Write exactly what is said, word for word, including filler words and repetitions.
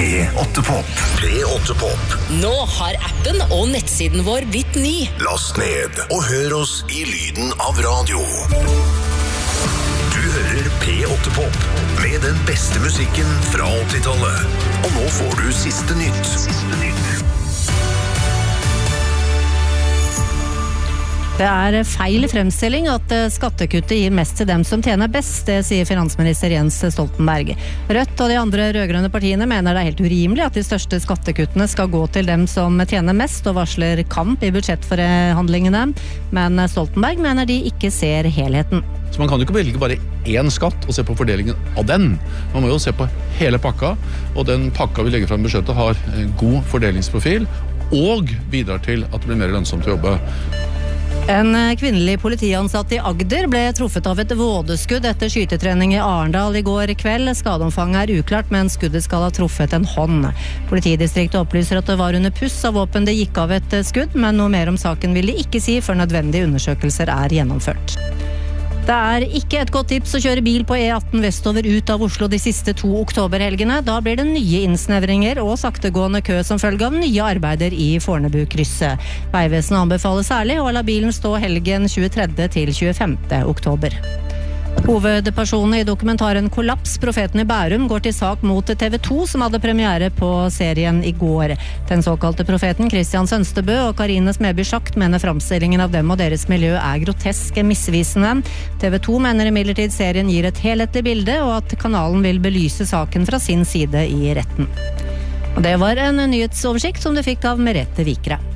P åtte Pop. P åtte Pop. Nå har appen og nettsiden vår blitt ny. Last ned og hør oss i lyden av radio. Du hører P åtte Pop med den beste musikken fra åttitallet. Og nå får du siste nytt. Siste nytt. Det er feil fremstilling at skattekuttet gir mest til dem som tjener best, det sier finansminister Jens Stoltenberg. Rødt og de andre rødgrønne partiene mener det er helt urimelig at de største skattekuttene skal gå til dem som tjener mest og varsler kamp i budsjettforhandlingene, men Stoltenberg mener de ikke ser helheten. Så man kan jo ikke velge bare én skatt og se på fordelingen av den. Man må jo se på hele pakka, og den pakka vi legger frem i budsjettet har god fordelingsprofil og bidrar til at det blir mer lønnsomt å jobbe. En kvinnelig politiansatt i Agder ble truffet av et vådeskudd etter skytetrening i Arendal i går kveld. Skadeomfanget er uklart, men skuddet skal ha truffet en hånd. Politidistriktet opplyser at det var under puss av våpen det gikk av et skudd, men noe mer om saken vil de ikke si før nødvendige undersøkelser er gjennomført. Det er ikke et godt tips å kjøre bil på E atten vestover ut av Oslo de siste to oktoberhelgene. Da blir det nye innsnevringer og saktegående kø som følge av nye arbeider i Fornebu-krysset. Veivesenet anbefaler særlig å la bilen stå helgen tjuetredje til tjuefemte oktober. Hovedpersonene i dokumentaren Kollaps, profeten i Bærum, går til sak mot T V to, som hadde premiere på serien i går. Den såkalte profeten Christian Sønstebø og Karine Smeby Schakt mener framstillingen av dem og deres miljø er grotesk misvisende. T V to mener imidlertid serien gir et helhetlig bilde, og at kanalen vil belyse saken fra sin side i retten. Og det var en nyhetsoversikt som du fikk av Merete Vikre.